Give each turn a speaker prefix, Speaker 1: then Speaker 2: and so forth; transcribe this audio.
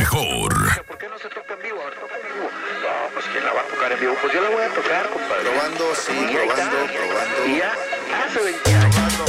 Speaker 1: mejor.
Speaker 2: ¿Por qué no se toca en vivo? Ahora toca en vivo. No, pues ¿quién la va a tocar en vivo? Pues yo la voy a tocar, compadre.
Speaker 3: Probando, sí,
Speaker 2: Y ahí está.
Speaker 3: probando.
Speaker 2: Y ya hace 20 años.